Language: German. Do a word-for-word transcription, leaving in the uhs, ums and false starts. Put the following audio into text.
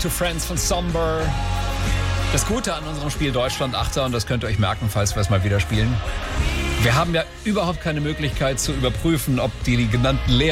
to Friends von Somber. Das Gute an unserem Spiel Deutschland Achter, und das könnt ihr euch merken, falls wir es mal wieder spielen: Wir haben ja überhaupt keine Möglichkeit zu überprüfen, ob die, die genannten Lehrer